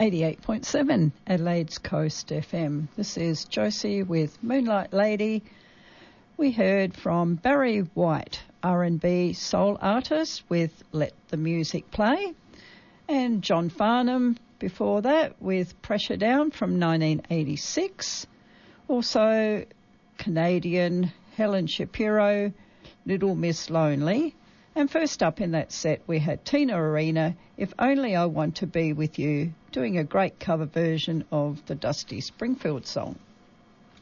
88.7 Adelaide's Coast FM. This is Josie with Moonlight Lady. We heard from Barry White, R&B soul artist, with Let the Music Play, and John Farnham before that with Pressure Down from 1986. Also Canadian Helen Shapiro, Little Miss Lonely. And first up in that set we had Tina Arena, If Only I Want to Be With You, doing a great cover version of the Dusty Springfield song.